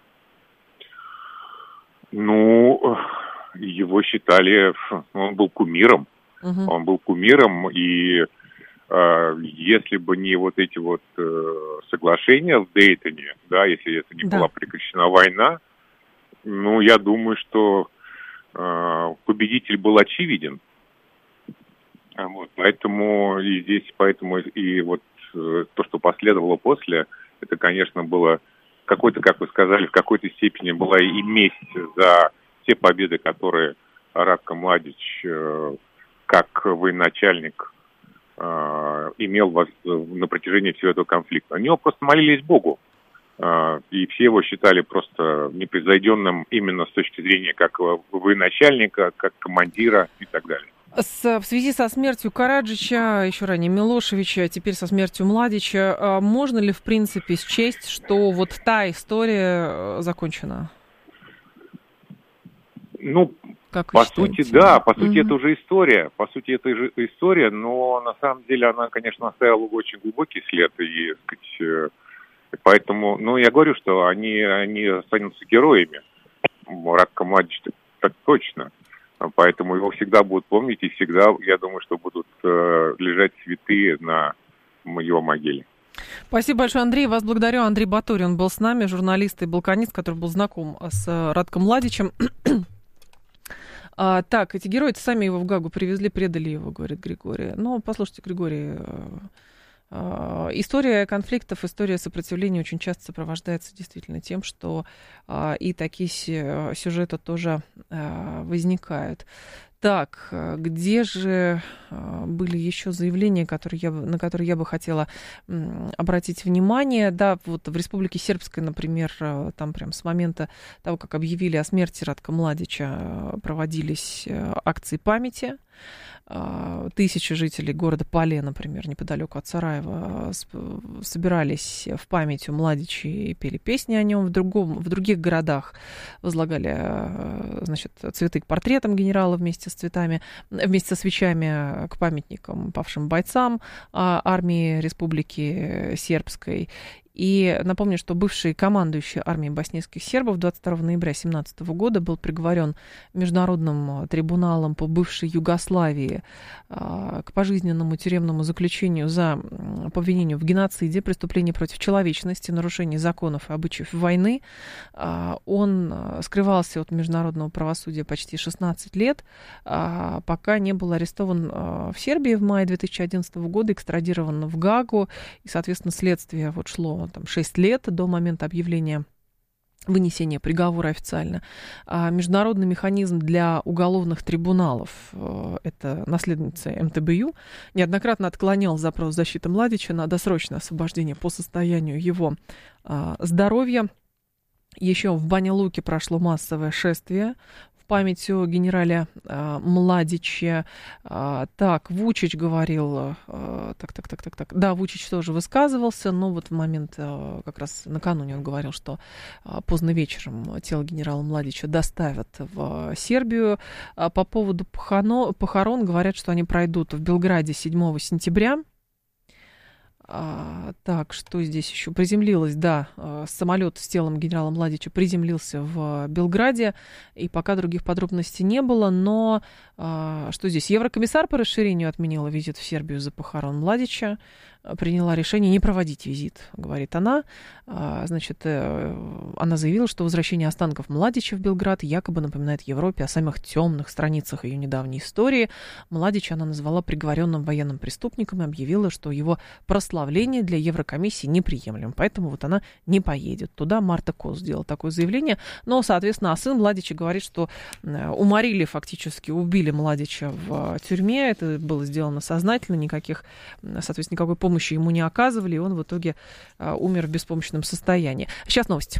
Ну, его считали, он был кумиром, угу. он был кумиром, и э, если бы не вот эти вот э, соглашения в Дейтоне, да, если это не да. была прекращена война, ну, я думаю, что э, победитель был очевиден. Вот, поэтому и здесь, поэтому и вот э, то, что последовало после, это, конечно, было какой-то, как вы сказали, в какой-то степени была и месть за те победы, которые Радко Младич, э, как военачальник, э, имел в, на протяжении всего этого конфликта. Они просто молились Богу. И все его считали просто непревзойденным именно с точки зрения как военачальника, как командира и так далее. С, в связи со смертью Караджича, еще ранее Милошевича, теперь со смертью Младича, можно ли в принципе счесть, что вот та история закончена? Ну, как по сути, да, по сути, угу. это уже история, по сути, это же история, но на самом деле она, конечно, оставила очень глубокий след и, так сказать, поэтому, ну, я говорю, что они, они останутся героями. Радко Младич так точно. Поэтому его всегда будут помнить, и всегда, я думаю, что будут э, лежать цветы на его могиле. Спасибо большое, Андрей. Вас благодарю. Андрей Баторий, он был с нами, журналист и балканист, который был знаком с Радком Младичем. А, так, эти герои сами его в Гаагу привезли, предали его, говорит Григорий. Ну, послушайте, Григорий... История конфликтов, история сопротивления очень часто сопровождается действительно тем, что и такие сюжеты тоже возникают. Так, где же были еще заявления, которые я, на которые я бы хотела обратить внимание? Да, вот в Республике Сербской, например, там прям с момента того, как объявили о смерти Ratka Mladića, проводились акции памяти. Тысячи жителей города Пале, например, неподалеку от Сараева, собирались в память у Младича и пели песни о нем. В, другом, в других городах возлагали, значит, цветы к портретам генерала вместе с цветами, вместе со свечами к памятникам павшим бойцам армии Республики Сербской. И напомню, что бывший командующий армией боснийских сербов двадцать второго ноября две тысячи семнадцатого года был приговорен Международным трибуналом по бывшей Югославии к пожизненному тюремному заключению за по обвинению в геноциде, преступлении против человечности, нарушении законов и обычаев войны. Он скрывался от международного правосудия почти шестнадцать лет, пока не был арестован в Сербии в мае две тысячи одиннадцатого года, экстрадирован в Гаагу, и, соответственно, следствие вот шло там шесть лет до момента объявления вынесения приговора официально. А международный механизм для уголовных трибуналов, это наследница эм тэ бэ ю, неоднократно отклонял запрос защиты Младича на досрочное освобождение по состоянию его а, здоровья. Еще в Баня-Луке прошло массовое шествие в память о генерале э, Младиче. Э, так, Вучич говорил, э, так, так, так, так, так, да, Вучич тоже высказывался, но вот в момент, э, как раз накануне он говорил, что э, поздно вечером тело генерала Младича доставят в э, Сербию. Э, по поводу похоно, похорон говорят, что они пройдут в Белграде седьмого сентября. А, так, что здесь еще? Приземлилась, да, самолет с телом генерала Младича приземлился в Белграде, и пока других подробностей не было, но а, что здесь? Еврокомиссар по расширению отменила визит в Сербию за похорон Младича, приняла решение не проводить визит, говорит она. А, значит, она заявила, что возвращение останков Младича в Белград якобы напоминает Европе о самых темных страницах ее недавней истории. Младича она назвала приговоренным военным преступником и объявила, что его прославление для Еврокомиссии неприемлем. Поэтому вот она не поедет туда. Марта Кос сделала такое заявление. Но, соответственно, а сын Младича говорит, что уморили, фактически убили Младича в тюрьме. Это было сделано сознательно, никаких, соответственно, никакой помощи ему не оказывали, и он в итоге а, умер в беспомощном состоянии. Сейчас новости.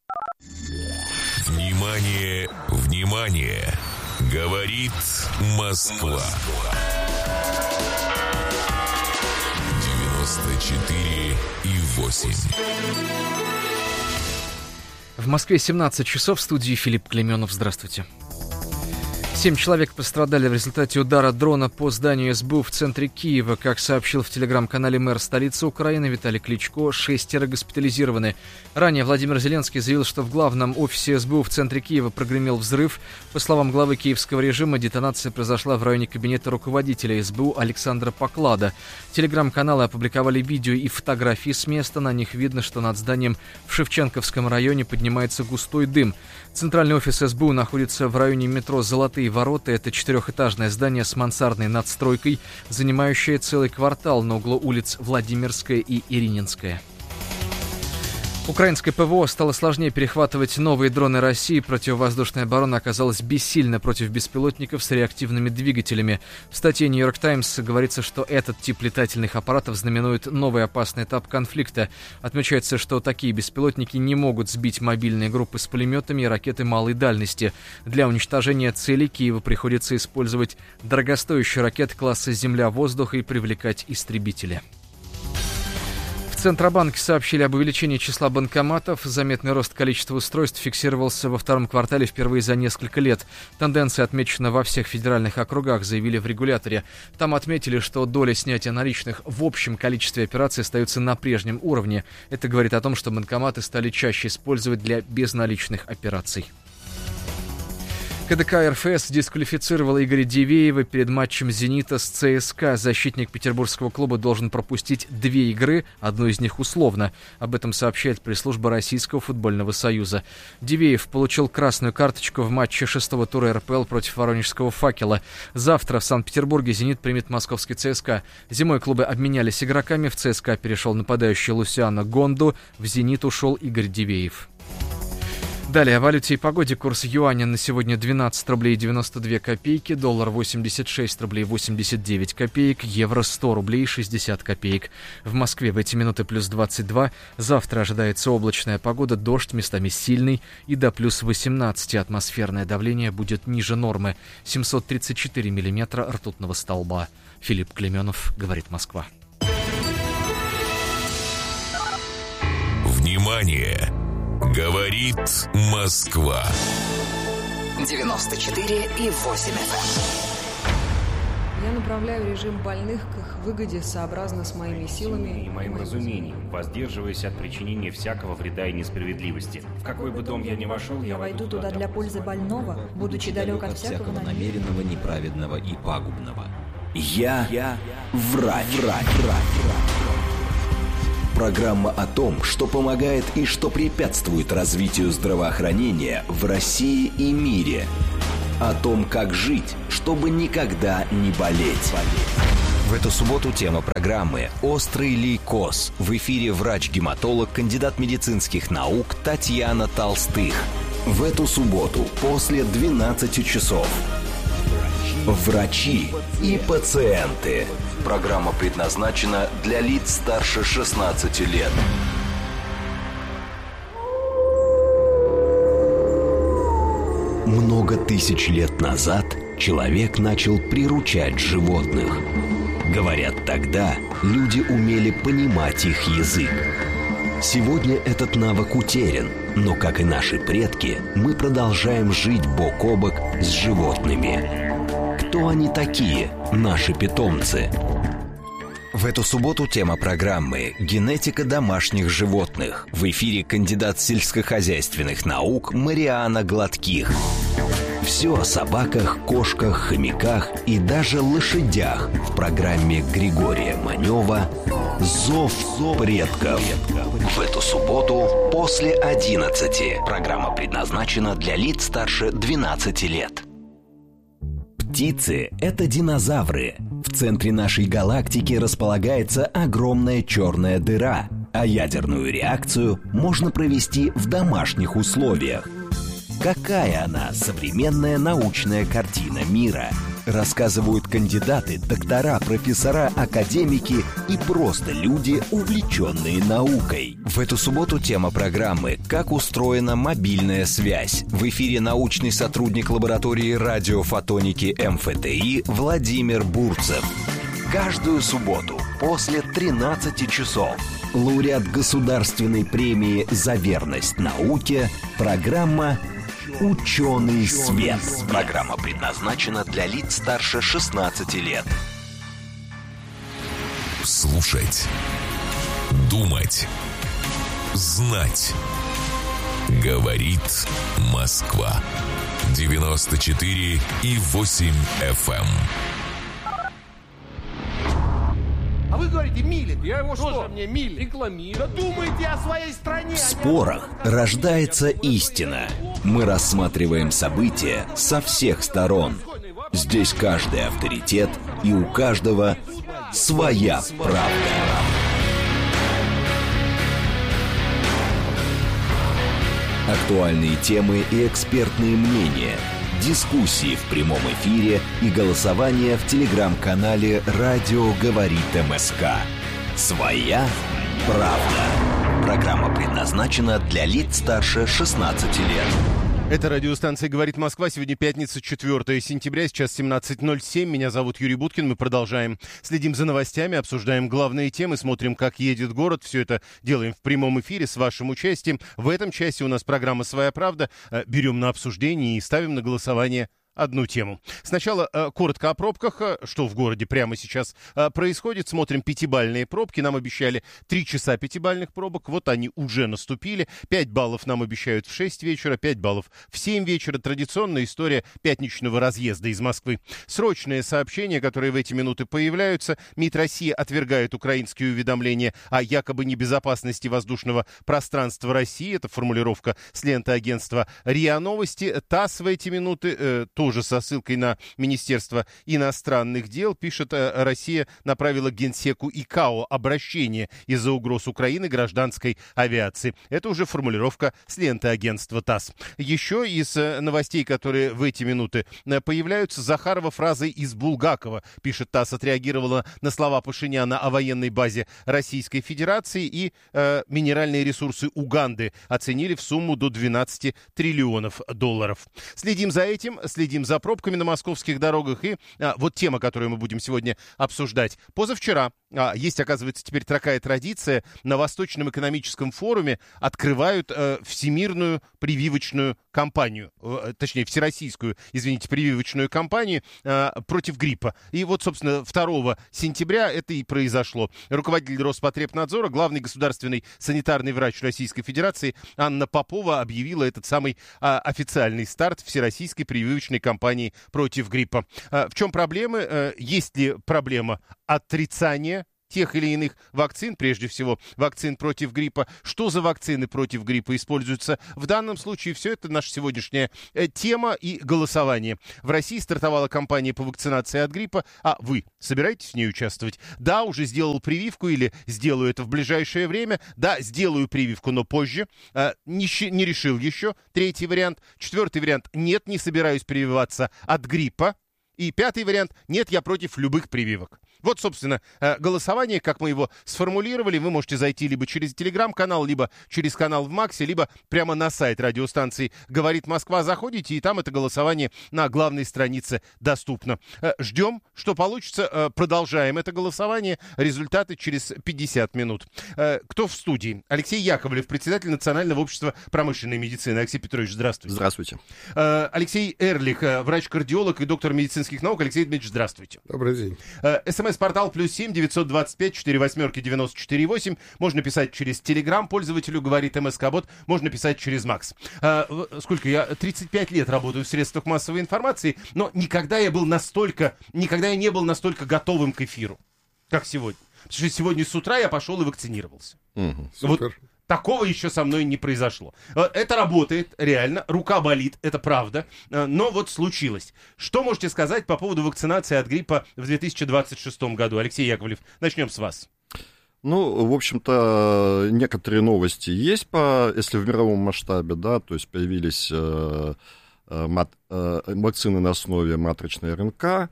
Внимание, внимание! Говорит Москва. девяносто четыре и восемь. В Москве семнадцать часов, в студии Филипп Клеменов. Здравствуйте. Семь человек пострадали в результате удара дрона по зданию эс бэ у в центре Киева. Как сообщил в телеграм-канале мэр столицы Украины Виталий Кличко, шестеро госпитализированы. Ранее Владимир Зеленский заявил, что в главном офисе эс бэ у в центре Киева прогремел взрыв. По словам главы киевского режима, детонация произошла в районе кабинета руководителя эс бэ у Александра Поклада. Телеграм-каналы опубликовали видео и фотографии с места. На них видно, что над зданием в Шевченковском районе поднимается густой дым. Центральный офис эс бэ у находится в районе метро «Золотые ворота». Это четырехэтажное здание с мансардной надстройкой, занимающее целый квартал на углу улиц Владимирская и Ирининская. Украинское ПВО стало сложнее перехватывать новые дроны России. Противовоздушная оборона оказалась бессильна против беспилотников с реактивными двигателями. В статье «Нью-Йорк Таймс» говорится, что этот тип летательных аппаратов знаменует новый опасный этап конфликта. Отмечается, что такие беспилотники не могут сбить мобильные группы с пулеметами и ракеты малой дальности. Для уничтожения целей Киеву приходится использовать дорогостоящие ракеты класса «Земля-воздух» и привлекать истребители. В Центробанке сообщили об увеличении числа банкоматов. Заметный рост количества устройств фиксировался во втором квартале впервые за несколько лет. Тенденция отмечена во всех федеральных округах, заявили в регуляторе. Там отметили, что доля снятия наличных в общем количестве операций остается на прежнем уровне. Это говорит о том, что банкоматы стали чаще использовать для безналичных операций. КДК РФС дисквалифицировал Игоря Дивеева перед матчем «Зенита» с ЦСКА. Защитник петербургского клуба должен пропустить две игры, одну из них условно. Об этом сообщает пресс-служба Российского футбольного союза. Дивеев получил красную карточку в матче шестого тура эр пэ эл против воронежского «Факела». Завтра в Санкт-Петербурге «Зенит» примет московский ЦСКА. Зимой клубы обменялись игроками. В ЦСКА перешел нападающий Лусиано Гонду. В «Зенит» ушел Игорь Дивеев. Далее о валюте и погоде. Курс юаня на сегодня двенадцать рублей девяносто две копейки, доллар восемьдесят шесть рублей восемьдесят девять копеек, евро сто рублей шестьдесят копеек. В Москве в эти минуты плюс двадцать два. Завтра ожидается облачная погода, дождь местами сильный и до плюс восемнадцать. Атмосферное давление будет ниже нормы. семьсот тридцать четыре миллиметра ртутного столба. Филипп Клеменов, говорит Москва. Внимание! Говорит Москва. девяносто четыре и восемь эф эм. Я направляю режим больных к их выгоде сообразно с моими силами и моим разумением, воздерживаясь от причинения всякого вреда и несправедливости. В какой бы дом я ни вошел, я войду туда для пользы больного, будучи далек от всякого намеренного, неправедного и пагубного. Я, я врач. врач. врач. Программа о том, что помогает и что препятствует развитию здравоохранения в России и мире. О том, как жить, чтобы никогда не болеть. В эту субботу тема программы «Острый лейкоз». В эфире врач-гематолог, кандидат медицинских наук Татьяна Толстых. В эту субботу после двенадцати часов. Врачи и пациенты. Программа предназначена для лиц старше шестнадцати лет. Много тысяч лет назад человек начал приручать животных. Говорят, тогда люди умели понимать их язык. Сегодня этот навык утерян, но, как и наши предки, мы продолжаем жить бок о бок с животными. Кто они такие, наши питомцы? В эту субботу тема программы «Генетика домашних животных». В эфире кандидат сельскохозяйственных наук Мариана Гладких. Все о собаках, кошках, хомяках и даже лошадях в программе Григория Манева «Зов предков». В эту субботу после одиннадцати. Программа предназначена для лиц старше двенадцати лет. Птицы – это динозавры. В центре нашей галактики располагается огромная черная дыра, а ядерную реакцию можно провести в домашних условиях. Какая она, современная научная картина мира? Рассказывают кандидаты, доктора, профессора, академики и просто люди, увлеченные наукой. В эту субботу тема программы «Как устроена мобильная связь». В эфире научный сотрудник лаборатории радиофотоники эм эф тэ и Владимир Бурцев. Каждую субботу после тринадцати часов. Лауреат государственной премии «За верность науке» программа «Ученый свет». Программа предназначена для лиц старше шестнадцати лет. Слушать, думать, знать. Говорит Москва. девяносто четыре и восемь эф эм. А вы говорите, милит. Я его что? Тоже мне милит. Рекламирует. Да думайте о своей стране. В спорах рождается истина. Мы рассматриваем события со всех сторон. Здесь каждый авторитет, и у каждого своя правда. Актуальные темы и экспертные мнения. Дискуссии в прямом эфире и голосование в телеграм-канале «Радио говорит эм эс ка». Своя правда. Программа предназначена для лиц старше шестнадцати лет. Это радиостанция «Говорит Москва». Сегодня пятница, четвёртого сентября, сейчас семнадцать ноль семь. Меня зовут Юрий Буткин. Мы продолжаем. Следим за новостями, обсуждаем главные темы, смотрим, как едет город. Все это делаем в прямом эфире с вашим участием. В этом часе у нас программа «Своя правда». Берем на обсуждение и ставим на голосование одну тему. Сначала э, коротко о пробках, э, что в городе прямо сейчас э, происходит. Смотрим пятибалльные пробки. Нам обещали три часа пятибалльных пробок. Вот они уже наступили. пять баллов нам обещают в шесть вечера, пять баллов в семь вечера. Традиционная история пятничного разъезда из Москвы. Срочные сообщения, которые в эти минуты появляются. МИД России отвергает украинские уведомления о якобы небезопасности воздушного пространства России. Это формулировка с ленты агентства РИА Новости. ТАСС в эти минуты э, тоже со ссылкой на Министерство иностранных дел пишет, э, Россия направила к Генсеку ИКАО обращение из-за угроз Украины гражданской авиации. Это уже формулировка с ленты агентства ТАСС. Еще из э, новостей, которые в эти минуты э, появляются, Захарова фразой из Булгакова, пишет ТАСС, отреагировала на слова Пашиняна о военной базе Российской Федерации, и э, минеральные ресурсы Уганды оценили в сумму до двенадцати триллионов долларов. Следим за этим, следим за пробками на московских дорогах. И а, вот тема, которую мы будем сегодня обсуждать. Позавчера, а, есть, оказывается, теперь такая традиция, на Восточном экономическом форуме открывают а, всемирную прививочную кампанию, а, точнее, всероссийскую, извините, прививочную кампанию а, против гриппа. И вот, собственно, второго сентября это и произошло. Руководитель Роспотребнадзора, главный государственный санитарный врач Российской Федерации Анна Попова объявила этот самый а, официальный старт всероссийской прививочной кампании против гриппа. А, в чем проблемы? А, есть ли проблема отрицания тех или иных вакцин, прежде всего вакцин против гриппа? Что за вакцины против гриппа используются в данном случае? Все это наша сегодняшняя э, тема и голосование. В России стартовала кампания по вакцинации от гриппа, а вы собираетесь в ней участвовать? Да, уже сделал прививку или сделаю это в ближайшее время? Да, сделаю прививку, но позже. Э, не, не решил еще. Третий вариант. Четвертый вариант. Нет, не собираюсь прививаться от гриппа. И пятый вариант. Нет, я против любых прививок. Вот, собственно, голосование, как мы его сформулировали. Вы можете зайти либо через телеграм-канал, либо через канал в Максе, либо прямо на сайт радиостанции «Говорит Москва». Заходите, и там это голосование на главной странице доступно. Ждем, что получится. Продолжаем это голосование. Результаты через пятьдесят минут. Кто в студии? Алексей Яковлев, председатель Национального общества промышленной медицины. Алексей Петрович, здравствуйте. Здравствуйте. Алексей Эрлих, врач-кардиолог и доктор медицинских наук. Алексей Дмитриевич, здравствуйте. Добрый день. СМС-портал плюс семь девятьсот двадцать пять четыре восьмерки девяносто четыре восемь. Можно писать через Телеграм пользователю, говорит МСК-бот. Можно писать через Макс. А, сколько я? тридцать пять лет работаю в средствах массовой информации, но никогда я был настолько, никогда я не был настолько готовым к эфиру, как сегодня. Потому что сегодня с утра я пошел и вакцинировался. Угу, вот такого еще со мной не произошло. Это работает, реально, рука болит, это правда, но вот случилось. Что можете сказать по поводу вакцинации от гриппа в две тысячи двадцать шестом году? Алексей Яковлев, начнем с вас. Ну, в общем-то, некоторые новости есть, по, если в мировом масштабе, да, то есть появились э, мат, э, вакцины на основе матричной РНК,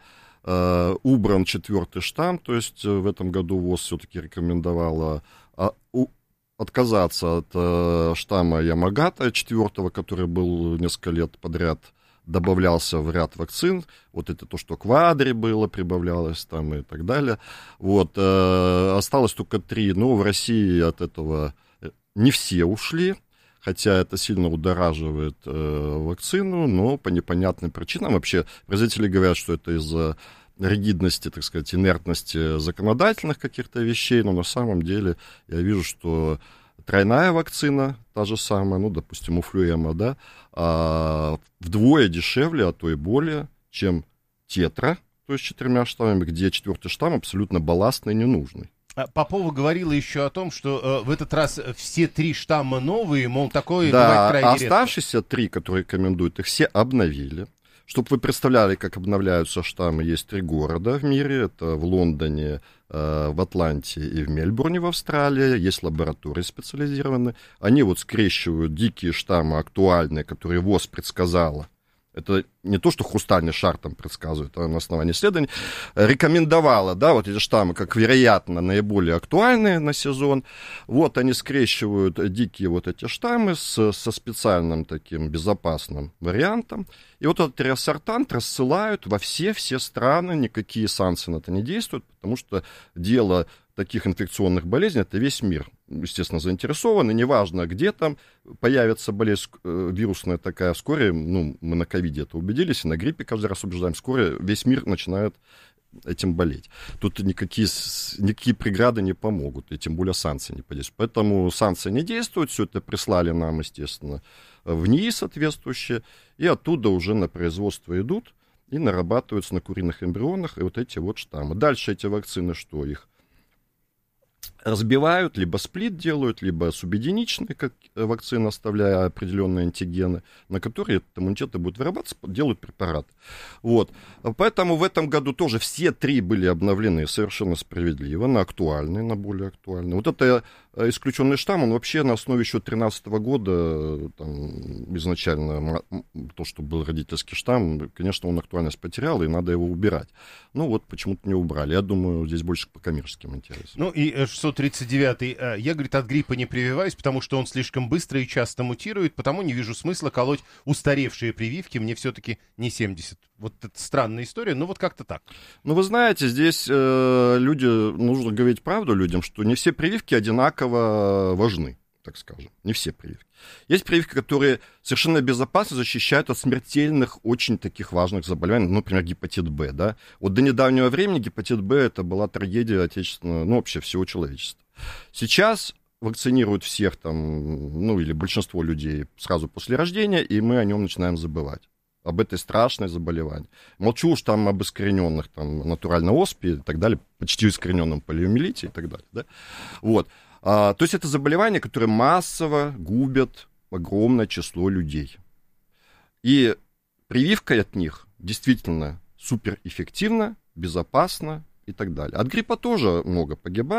э, убран четвертый штамм, то есть в этом году ВОЗ все-таки рекомендовала а, у, отказаться от э, штамма Ямагата четвертого, который был несколько лет подряд, добавлялся в ряд вакцин. Вот это то, что Квадри было, прибавлялось там и так далее. Вот, э, осталось только три. Но в России от этого не все ушли, хотя это сильно удораживает э, вакцину, но по непонятным причинам. Вообще, производители говорят, что это из-за ригидности, так сказать, инертности законодательных каких-то вещей, но на самом деле я вижу, что тройная вакцина, та же самая, ну, допустим, у Флюэма, да, а, вдвое дешевле, а то и более, чем тетра, то есть четырьмя штаммами, где четвертый штамм абсолютно балластный и ненужный. Попова говорила еще о том, что э, в этот раз все три штамма новые, мол, такое да, бывает крайне редко. Да, оставшиеся три, которые рекомендуют, их все обновили. Чтобы вы представляли, как обновляются штаммы, есть три города в мире. Это в Лондоне, э, в Атланте и в Мельбурне в Австралии. Есть лаборатории специализированные. Они вот скрещивают дикие штаммы актуальные, которые ВОЗ предсказала. Это не то, что хрустальный шар там предсказывает, а на основании исследований. Рекомендовала, да, вот эти штаммы, как, вероятно, наиболее актуальные на сезон. Вот они скрещивают дикие вот эти штаммы с, со специальным таким безопасным вариантом. И вот этот реассортант рассылают во все-все страны, никакие санкции на это не действуют, потому что дело таких инфекционных болезней — это весь мир. естественно, заинтересованы, неважно, где там появится болезнь вирусная такая, вскоре, ну, мы на ковиде это убедились, и на гриппе каждый раз убеждаем, вскоре весь мир начинает этим болеть. Тут никакие, никакие преграды не помогут, и тем более санкции не подействуют. Поэтому санкции не действуют, все это прислали нам, естественно, в НИИ соответствующие, и оттуда уже на производство идут и нарабатываются на куриных эмбрионах, и вот эти вот штаммы. Дальше эти вакцины, что их разбивают, либо сплит делают, либо субъединичные, как вакцины, оставляя определенные антигены, на которые этот иммунитет будет вырабатываться, делают препарат. Вот. Поэтому в этом году тоже все три были обновлены совершенно справедливо, на актуальные, на более актуальные. Вот это исключенный штамм, он вообще на основе еще две тысячи тринадцатого года, там, изначально то, что был родительский штамм, конечно, он актуальность потерял, и надо его убирать. Ну вот почему-то не убрали. Я думаю, здесь больше по коммерческим интересам. Ну и шестьсот тридцать девятый. Я, говорит, от гриппа не прививаюсь, потому что он слишком быстро и часто мутирует, потому не вижу смысла колоть устаревшие прививки, мне все-таки не семьдесят. Вот это странная история, но вот как-то так. Ну, вы знаете, здесь э, люди, нужно говорить правду людям, что не все прививки одинаково важны, так скажем. Не все прививки. Есть прививки, которые совершенно безопасно защищают от смертельных, очень таких важных заболеваний, например, гепатит Б, да. Вот до недавнего времени гепатит Б это была трагедия отечественного, ну, вообще всего человечества. Сейчас вакцинируют всех там, ну, или большинство людей сразу после рождения, и мы о нем начинаем забывать. Об этой страшной заболевании. Молчу уж там об искорененных, там, натуральной оспе и так далее, почти искорененном полиомиелите и так далее, да. Вот. А, то есть это заболевания, которые массово губят огромное число людей. И прививка от них действительно суперэффективна, безопасна и так далее. От гриппа тоже много погибает.